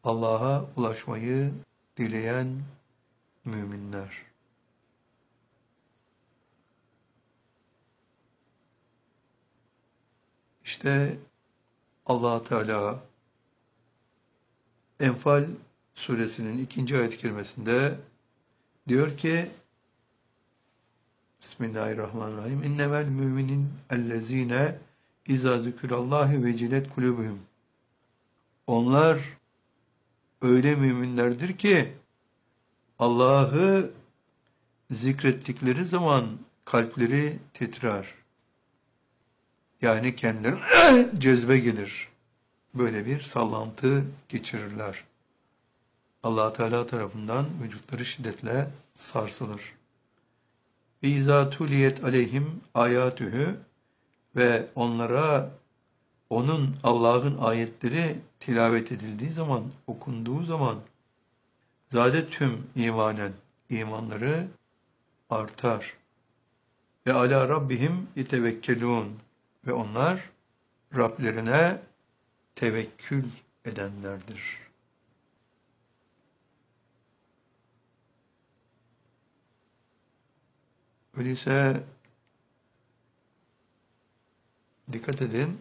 Allah'a ulaşmayı dileyen müminler. İşte Allah Teala Enfal suresinin 2. ayet-i kerimesinde diyor ki Bismillahirrahmanirrahim. İnnemel müminin ellezine izâ zükürallâhi vecilet kulûbuhum. Onlar öyle müminlerdir ki Allah'ı zikrettikleri zaman kalpleri titrer. Yani kendilerine cezbe gelir. Böyle bir sallantı geçirirler. Allah Teala tarafından vücutları şiddetle sarsılır. Ve izâ tuliyet aleyhim âyâtühü ve onlara onun Allah'ın ayetleri tilavet edildiği zaman, okunduğu zaman tüm imanen imanları artar. Ve alâ rabbihim yetevekkelûn ve onlar Rablerine tevekkül edenlerdir. Öyleyse dikkat edin,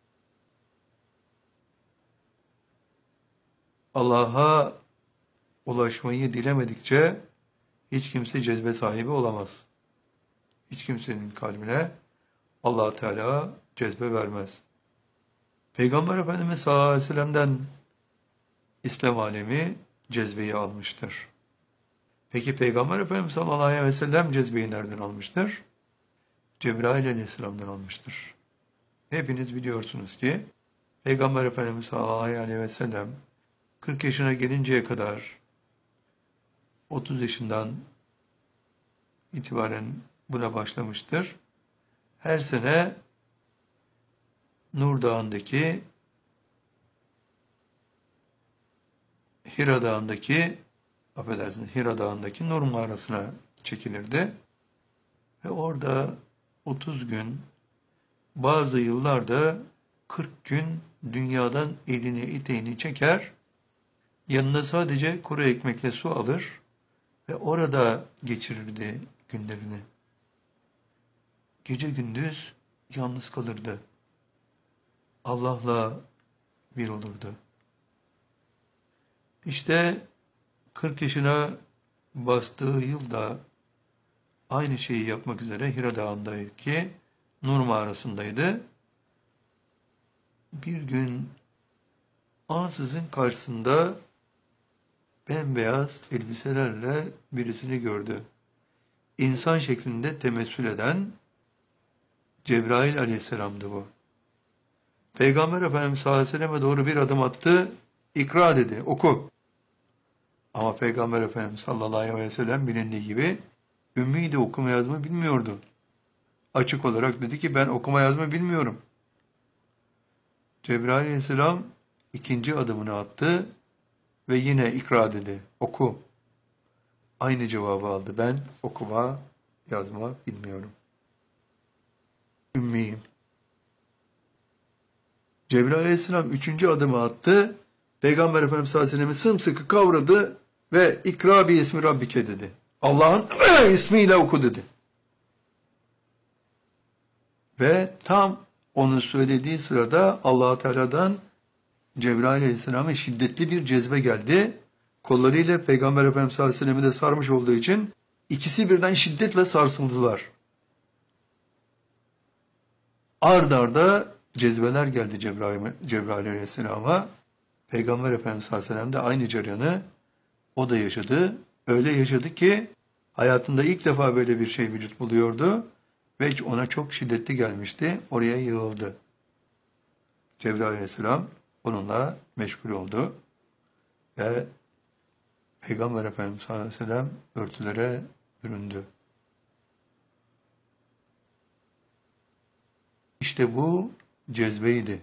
Allah'a ulaşmayı dilemedikçe hiç kimse cezbe sahibi olamaz. Hiç kimsenin kalbine Allah Teala cezbe vermez. Peygamber Efendimiz sallallahu aleyhi ve sellem'den İslam alemi cezbeyi almıştır. Peki Peygamber Efendimiz sallallahu aleyhi ve sellem cezbeyi nereden almıştır? Cebrail aleyhisselam'dan almıştır. Hepiniz biliyorsunuz ki Peygamber Efendimiz sallallahu aleyhi ve sellem 40 yaşına gelinceye kadar 30 yaşından itibaren buna başlamıştır. Her sene Nur Dağı'ndaki Hira Dağı'ndaki Nur mağarasına çekilirdi. Ve orada 30 gün, bazı yıllarda 40 gün dünyadan elini eteğini çeker, yanına sadece kuru ekmekle su alır ve orada geçirirdi günlerini. Gece gündüz yalnız kalırdı. Allah'la bir olurdu. İşte 40 yaşına bastığı yılda aynı şeyi yapmak üzere Hira Dağı'ndaki Nur mağarasındaydı. Bir gün ansızın karşısında bembeyaz elbiselerle birisini gördü. İnsan şeklinde temessül eden Cebrail aleyhisselamdı bu. Peygamber Efendimiz sallallahu aleyhi ve selleme doğru bir adım attı, ikra dedi, oku. Ama Peygamber Efendimiz sallallahu aleyhi ve sellem bilindiği gibi ümmiydi, okuma yazma bilmiyordu. Açık olarak dedi ki ben okuma yazma bilmiyorum. Cebrail aleyhisselam ikinci adımını attı ve yine ikra dedi, oku. Aynı cevabı aldı, ben okuma yazma bilmiyorum. Ümmiyim. Cebrail aleyhisselam üçüncü adımı attı, Peygamber Efendimiz sallallahu aleyhi ve sellem'i sımsıkı kavradı ve ikra bi ismi rabbike dedi. Allah'ın ismiyle oku dedi. Ve tam onu söylediği sırada Allah Teala'dan Cebrail aleyhisselama şiddetli bir cezbe geldi. Kollarıyla Peygamber Efendimiz sallallahu aleyhi ve sellem'i de sarmış olduğu için ikisi birden şiddetle sarsıldılar. Ard arda cezbeler geldi Cebrail aleyhisselama. Peygamber Efendimiz sallallahu aleyhi ve sellem de aynı cereyanı o da yaşadı. Öyle yaşadı ki hayatında ilk defa böyle bir şey vücut buluyordu ve ona çok şiddetli gelmişti. Oraya yığıldı. Cebrail aleyhisselam onunla meşgul oldu ve Peygamber Efendimiz sallallahu aleyhi ve sellem örtülere büründü. İşte bu cezbeydi.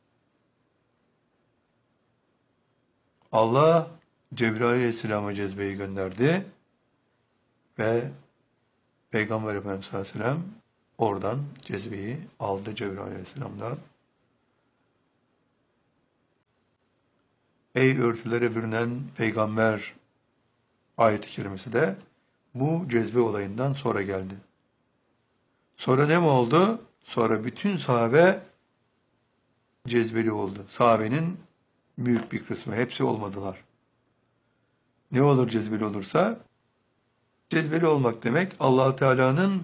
Allah Cebrail aleyhisselama cezbeyi gönderdi ve Peygamber Efendimiz sallallahu aleyhi ve sellem oradan cezbeyi aldı Cebrail aleyhisselamdan. ey örtülere bürünen peygamber ayet-i kerimesi de bu cezbe olayından sonra geldi. Sonra ne mi oldu? Sonra bütün sahabe cezbeli oldu. Sahabenin büyük bir kısmı, hepsi olmadılar. Ne olur cezbeli olursa? Cezbeli olmak demek Allah Teala'nın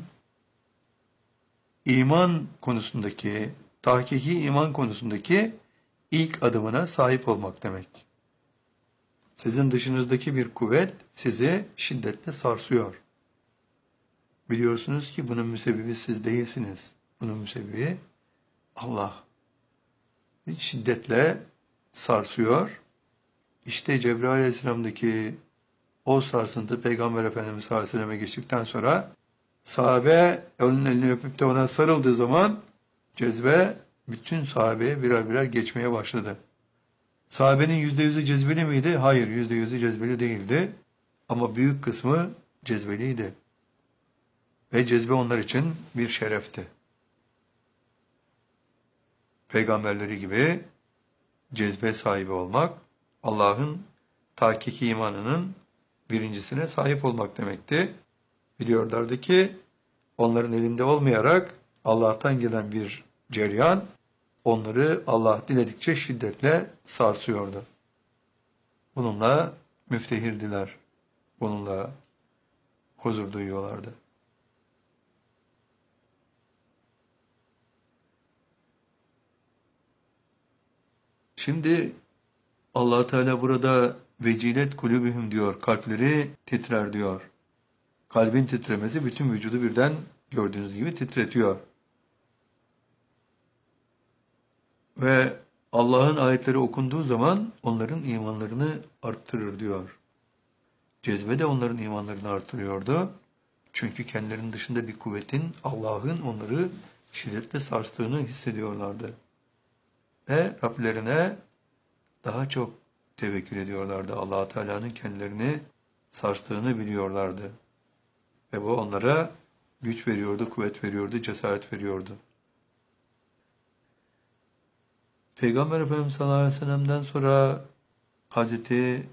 iman konusundaki, tahkiki iman konusundaki ilk adımına sahip olmak demek. Sizin dışınızdaki bir kuvvet sizi şiddetle sarsıyor. Biliyorsunuz ki bunun müsebbibi siz değilsiniz. Bunun müsebbibi Allah. Şiddetle sarsıyor. İşte Cebrail Aleyhisselam'daki o sarsıntı Peygamber Efendimiz sallallahu aleyhi ve selleme geçtikten sonra sahabe onun elini öpüp de ona sarıldığı zaman cezbe bütün sahabeye birer birer geçmeye başladı. Sahabenin %100'ü cezbeli miydi? Hayır, %100'ü cezbeli değildi. Ama büyük kısmı cezbeliydi. Ve cezbe onlar için bir şerefti. Peygamberleri gibi cezbe sahibi olmak, Allah'ın tahkiki imanının birincisine sahip olmak demekti. Biliyorlardı ki onların elinde olmayarak Allah'tan gelen bir cereyan onları Allah diledikçe şiddetle sarsıyordu. Bununla müftehirdiler. Bununla huzur duyuyorlardı. Şimdi Allah Teala burada vecilet kulübühüm diyor, kalpleri titrer diyor. Kalbin titremesi bütün vücudu birden gördüğünüz gibi titretiyor. Ve Allah'ın ayetleri okunduğu zaman onların imanlarını arttırır diyor. Cezbe de onların imanlarını arttırıyordu. Çünkü kendilerinin dışında bir kuvvetin, Allah'ın onları şiddetle sarstığını hissediyorlardı. Ve Rablerine daha çok tevekkül ediyorlardı. Allah Teala'nın kendilerini sarstığını biliyorlardı. Ve bu onlara güç veriyordu, kuvvet veriyordu, cesaret veriyordu. Peygamber Efendimiz sallallahu aleyhi ve sellem'den sonra Hazreti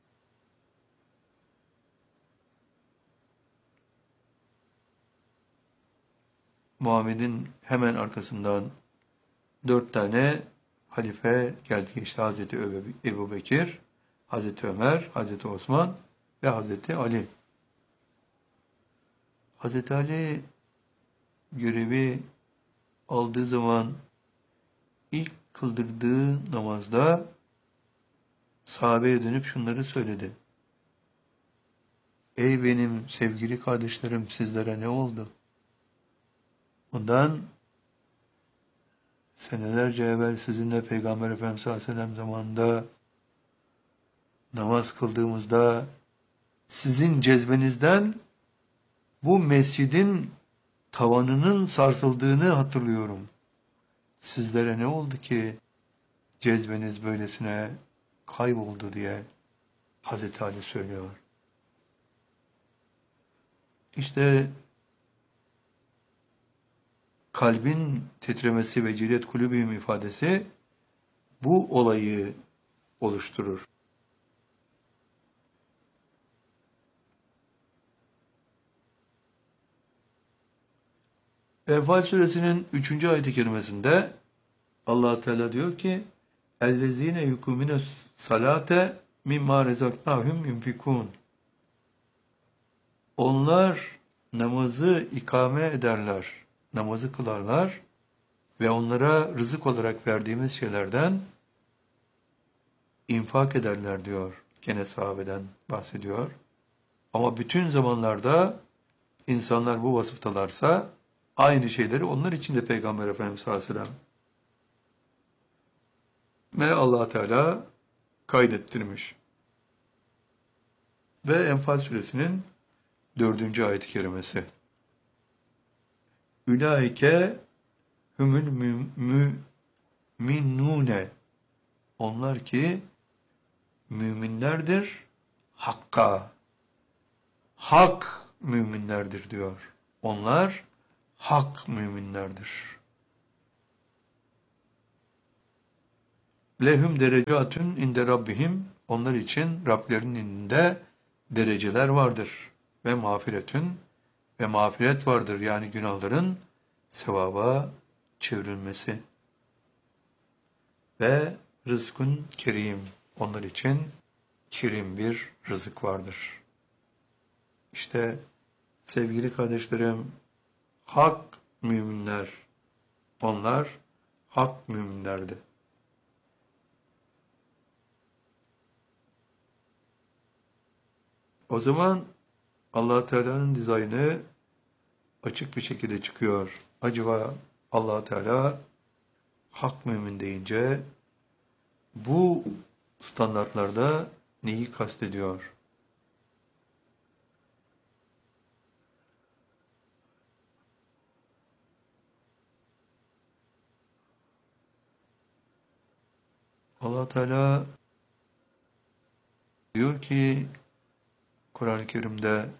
Muhammed'in hemen arkasından 4 tane halife geldi. İşte Hazreti Ebu Bekir, Hazreti Ömer, Hazreti Osman ve Hazreti Ali. Hazreti Ali görevi aldığı zaman ilk kıldırdığı namazda sahabeye dönüp şunları söyledi. Ey benim sevgili kardeşlerim, sizlere ne oldu? Bundan senelerce evvel sizinle Peygamber Efendimiz sallallahu aleyhi ve sellem zamanında namaz kıldığımızda sizin cezbenizden bu mescidin tavanının sarsıldığını hatırlıyorum. Sizlere ne oldu ki cezbeniz böylesine kayboldu diye Hazreti Ali söylüyor. İşte kalbin titremesi ve cilet kulübühüm ifadesi bu olayı oluşturur. Enfal suresinin 3. ayet-i kerimesinde Allah Teala diyor ki اَلَّذ۪ينَ يُكُمِنَ الصَّلَاةَ مِمَّا رَزَقْنَاهُمْ يُنْفِكُونَ Onlar namazı ikame ederler, namazı kılarlar ve onlara rızık olarak verdiğimiz şeylerden infak ederler diyor. Gene sahabeden bahsediyor. Ama bütün zamanlarda insanlar bu vasıftalarsa aynı şeyleri onlar için de Peygamber Efendimiz sallallahu aleyhi ve sellem ve Allah Teala kaydettirmiş. Ve Enfal suresinin 4. ayet-i kerimesi. Ülaike humul müminune. Onlar ki müminlerdir hakka. Hak müminlerdir diyor. Onlar hak müminlerdir. Lehum derecatun inde rabbihim. Onlar için Rablerinin indinde dereceler vardır. Ve mağfiretün ve mağfiret vardır. Yani günahların sevaba çevrilmesi. Ve rızkun kerim. Onlar için kerim bir rızık vardır. İşte sevgili kardeşlerim, hak müminler, onlar hak müminlerdi. O zaman Allah Teala'nın dizaynı açık bir şekilde çıkıyor. Acaba Allah Teala hak mümin deyince bu standartlarda neyi kastediyor? Allah Teala diyor ki Kur'an-ı Kerim'de